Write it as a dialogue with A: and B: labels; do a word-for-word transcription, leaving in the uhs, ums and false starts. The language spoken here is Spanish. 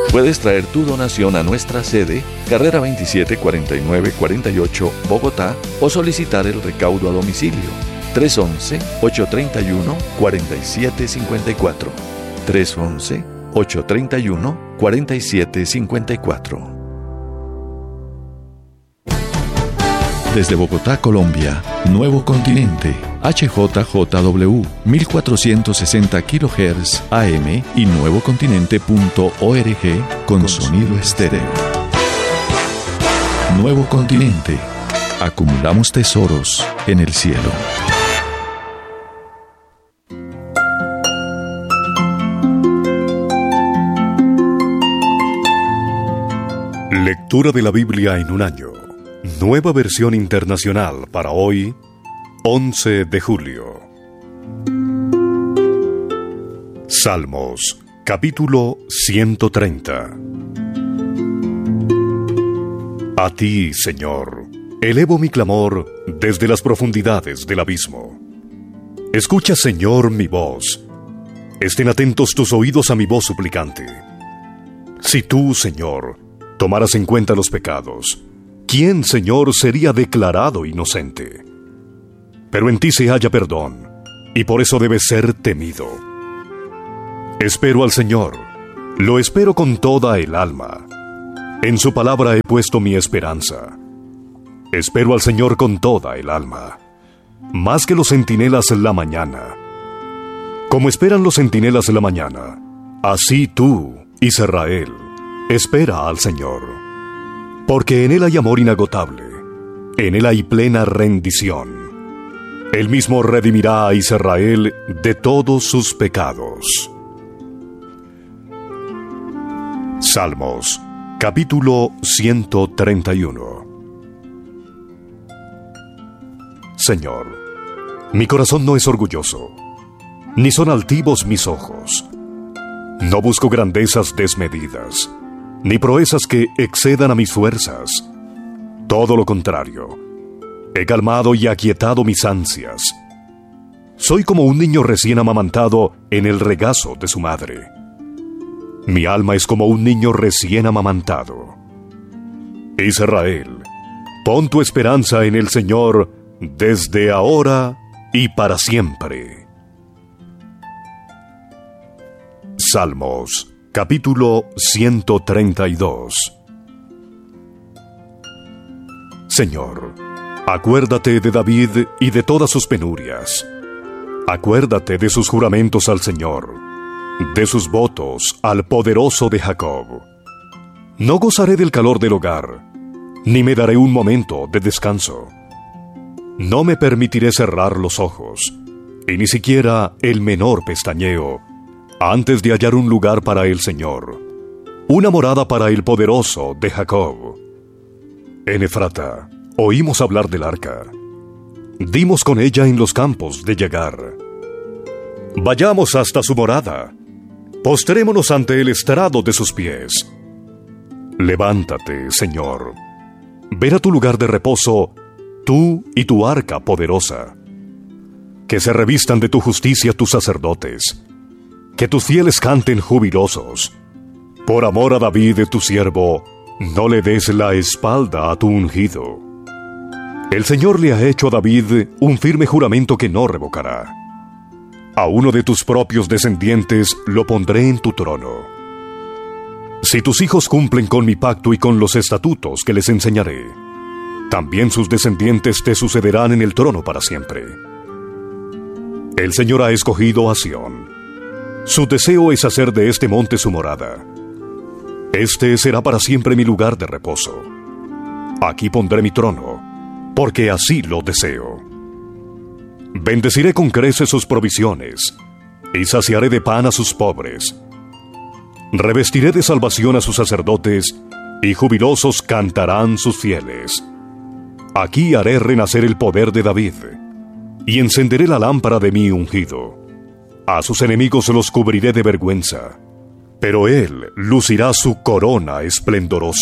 A: Puedes traer tu donación a nuestra sede, Carrera veintisiete cuarenta y nueve cuarenta y ocho, Bogotá, o solicitar el recaudo a domicilio. tres once, ocho treinta y uno, cuarenta y siete cincuenta y cuatro. tres once, ocho treinta y uno, cuarenta y siete cincuenta y cuatro. Desde Bogotá, Colombia, Nuevo Continente, H J J W, mil cuatrocientos sesenta kilohertz A M y nuevocontinente punto org con, con sonido estéreo. Nuevo Continente. Acumulamos tesoros en el cielo.
B: Lectura de la Biblia en un año. Nueva versión internacional para hoy, once de julio. Salmos, capítulo ciento treinta. A ti, Señor, elevo mi clamor desde las profundidades del abismo. Escucha, Señor, mi voz. Estén atentos tus oídos a mi voz suplicante. Si tú, Señor, tomaras en cuenta los pecados, ¿quién, Señor, sería declarado inocente? Pero en ti se halla perdón, y por eso debe ser temido. Espero al Señor, lo espero con toda el alma. En su palabra he puesto mi esperanza. Espero al Señor con toda el alma, más que los centinelas la mañana. Como esperan los centinelas la mañana, así tú, Israel, espera al Señor. Porque en Él hay amor inagotable, en Él hay plena rendición. Él mismo redimirá a Israel de todos sus pecados. Salmos, capítulo ciento treinta y uno. Señor, mi corazón no es orgulloso, ni son altivos mis ojos. No busco grandezas desmedidas, ni proezas que excedan a mis fuerzas. Todo lo contrario, he calmado y aquietado mis ansias. Soy como un niño recién amamantado en el regazo de su madre. Mi alma es como un niño recién amamantado. Israel, pon tu esperanza en el Señor desde ahora y para siempre. Salmos, capítulo ciento treinta y dos. Señor, acuérdate de David y de todas sus penurias. Acuérdate de sus juramentos al Señor, de sus votos al poderoso de Jacob. No gozaré del calor del hogar, ni me daré un momento de descanso. No me permitiré cerrar los ojos, y ni siquiera el menor pestañeo, antes de hallar un lugar para el Señor, una morada para el poderoso de Jacob. En Efrata oímos hablar del arca. Dimos con ella en los campos de Yagar. Vayamos hasta su morada. Postrémonos ante el estrado de sus pies. Levántate, Señor. Ven a tu lugar de reposo, tú y tu arca poderosa. Que se revistan de tu justicia tus sacerdotes. Que tus fieles canten jubilosos. Por amor a David, tu siervo, no le des la espalda a tu ungido. El Señor le ha hecho a David un firme juramento que no revocará. A uno de tus propios descendientes lo pondré en tu trono. Si tus hijos cumplen con mi pacto y con los estatutos que les enseñaré, también sus descendientes te sucederán en el trono para siempre. El Señor ha escogido a Sión. Su deseo es hacer de este monte su morada. Este será para siempre mi lugar de reposo. Aquí pondré mi trono, porque así lo deseo. Bendeciré con creces sus provisiones, y saciaré de pan a sus pobres. Revestiré de salvación a sus sacerdotes, y jubilosos cantarán sus fieles. Aquí haré renacer el poder de David, y encenderé la lámpara de mi ungido. A sus enemigos los cubriré de vergüenza, pero él lucirá su corona esplendorosa.